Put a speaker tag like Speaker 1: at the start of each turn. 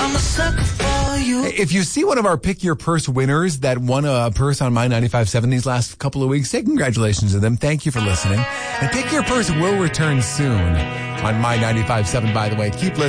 Speaker 1: I'm a sucker for you.
Speaker 2: If you see one of our Pick Your Purse winners that won a purse on My 95.7 these last couple of weeks, say congratulations to them. Thank you for listening. And Pick Your Purse will return soon on My 95.7, by the way. Keep listening.